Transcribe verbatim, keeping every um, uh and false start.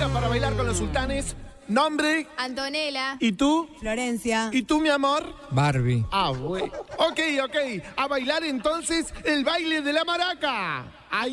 sola para bailar con los sultanes. Nombre. Antonella. ¿Y tú? Florencia. ¿Y tú, mi amor? Barbie. Ah, bueno. Ok, ok. A bailar entonces el baile de la maraca. Ahí